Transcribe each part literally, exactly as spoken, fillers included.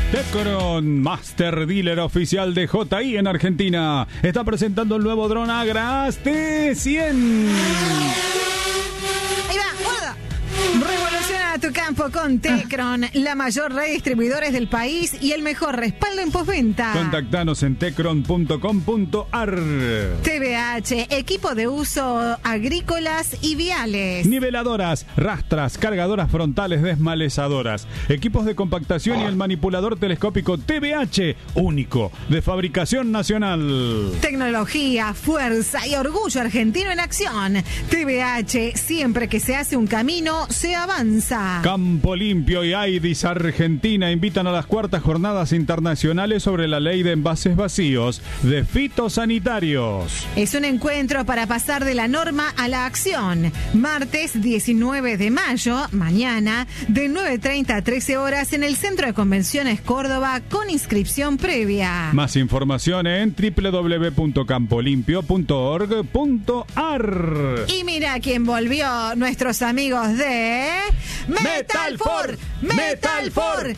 Tecron, Master Dealer oficial de J I en Argentina, está presentando el nuevo dron Agras T cien. Ahí va, guarda. Revoluciona tu campo con Tecron, la mayor red de distribuidores del país y el mejor respaldo en postventa. Contactanos en tecron punto com punto ar. T V H, equipo de uso agrícolas y viales. Niveladoras, rastras, cargadoras frontales desmalezadoras, equipos de compactación y el manipulador telescópico T V H, único, de fabricación nacional. Tecnología, fuerza y orgullo argentino en acción. T V H, siempre que se hace un camino, se avanza. Campo Limpio y AIDIS Argentina invitan a las cuartas jornadas internacionales sobre la ley de envases vacíos de fitosanitarios. Es un encuentro para pasar de la norma a la acción. Martes diecinueve de mayo, mañana, de nueve treinta a trece horas en el Centro de Convenciones Córdoba con inscripción previa. Más información en doble u doble u doble u punto campo limpio punto org punto ar. Y mira quién volvió, nuestros amigos de Metalfor, Metalfor,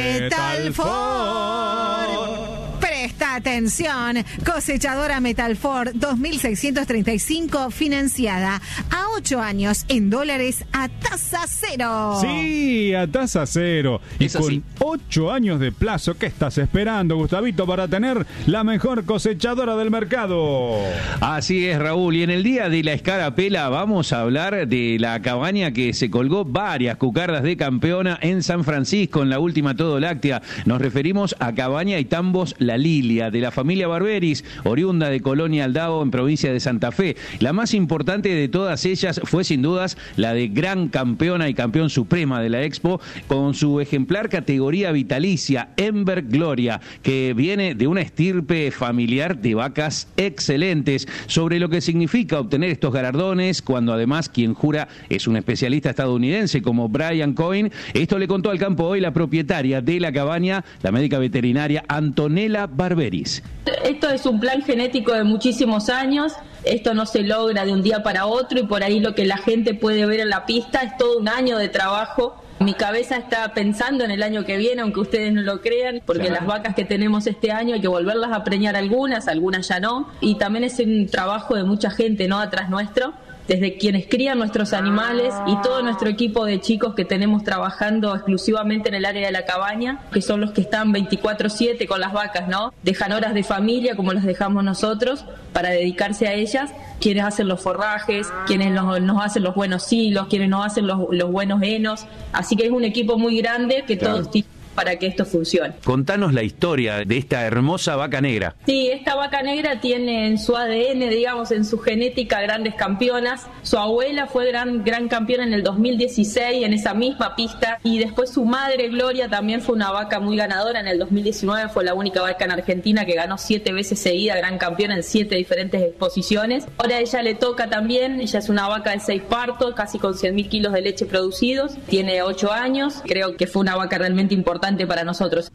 Metalfor. Presta atención, cosechadora Metalfor dos mil seiscientos treinta y cinco financiada a ocho años en dólares a tasa cero. Sí, a tasa cero. Y Eso con sí. ocho años de plazo, ¿qué estás esperando, Gustavito, para tener la mejor cosechadora del mercado? Así es, Raúl. Y en el día de la escarapela vamos a hablar de la cabaña que se colgó varias cucardas de campeona en San Francisco, en la última Todo Láctea. Nos referimos a Cabaña y Tambos La Lilia, de la familia Barberis, oriunda de Colonia Aldao, en provincia de Santa Fe. La más importante de todas ellas fue sin dudas la de gran campeona y campeón suprema de la Expo, con su ejemplar categoría vitalicia, Ember Gloria, que viene de una estirpe familiar de vacas excelentes. Sobre lo que significa obtener estos galardones, cuando además quien jura es un especialista estadounidense como Brian Coyne, esto le contó al Campo Hoy la propietaria de la cabaña, la médica veterinaria Antonella Barberis. Esto es un plan genético de muchísimos años, esto no se logra de un día para otro y por ahí lo que la gente puede ver en la pista es todo un año de trabajo. Mi cabeza está pensando en el año que viene, aunque ustedes no lo crean, porque Claro. las vacas que tenemos este año hay que volverlas a preñar algunas, algunas ya no, y también es un trabajo de mucha gente, ¿no?, atrás nuestro, desde quienes crían nuestros animales y todo nuestro equipo de chicos que tenemos trabajando exclusivamente en el área de la cabaña, que son los que están veinticuatro siete con las vacas, ¿no? Dejan horas de familia como las dejamos nosotros para dedicarse a ellas, quienes hacen los forrajes, quienes nos, nos hacen los buenos hilos, quienes nos hacen los, los buenos henos, así que es un equipo muy grande que Claro. todos tienen para que esto funcione. Contanos la historia de esta hermosa vaca negra. Sí, esta vaca negra tiene en su A D N, digamos, en su genética grandes campeonas. Su abuela fue gran, gran campeona en el dos mil dieciséis en esa misma pista y después su madre Gloria también fue una vaca muy ganadora. En el dos mil diecinueve fue la única vaca en Argentina que ganó siete veces seguida gran campeona en siete diferentes exposiciones. Ahora a ella le toca también, ella es una vaca de seis partos, casi con cien mil kilos de leche producidos, tiene ocho años, creo que fue una vaca realmente importante para nosotros.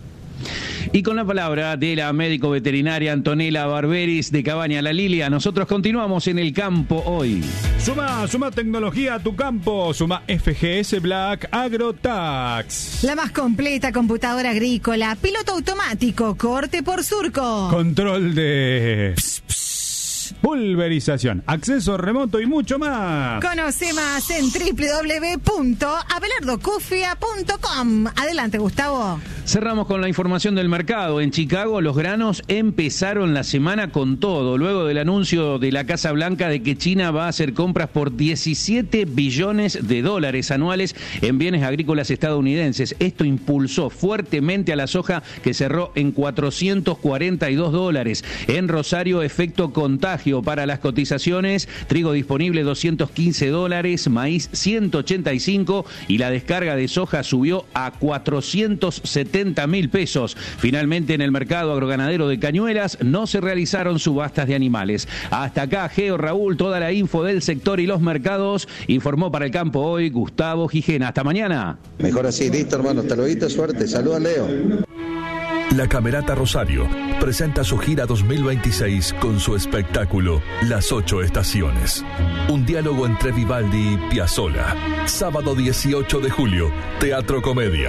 Y con la palabra de la médico veterinaria Antonella Barberis de Cabaña La Lilia, nosotros continuamos en el Campo Hoy. Suma, suma tecnología a tu campo. Suma F G S Black AgroTax. La más completa computadora agrícola, piloto automático, corte por surco. Control de pulverización, acceso remoto y mucho más. Conoce más en doble u doble u doble u punto abelardocufia punto com. Adelante, Gustavo. Cerramos con la información del mercado. En Chicago los granos empezaron la semana con todo, luego del anuncio de la Casa Blanca de que China va a hacer compras por diecisiete billones de dólares anuales en bienes agrícolas estadounidenses. Esto impulsó fuertemente a la soja, que cerró en cuatrocientos cuarenta y dos dólares. En Rosario, efecto contagio para las cotizaciones: trigo disponible doscientos quince dólares, maíz ciento ochenta y cinco y la descarga de soja subió a cuatrocientos setenta mil pesos. Finalmente, en el mercado agroganadero de Cañuelas no se realizaron subastas de animales. Hasta acá, Geo, Raúl, toda la info del sector y los mercados. Informó para el Campo Hoy Gustavo Gijena. Hasta mañana. Mejor así, listo, hermano. Hasta luego, suerte. Saludos, Leo. La Camerata Rosario presenta su gira dos mil veintiséis con su espectáculo Las Ocho Estaciones. Un diálogo entre Vivaldi y Piazzolla. Sábado dieciocho de julio, Teatro Comedia.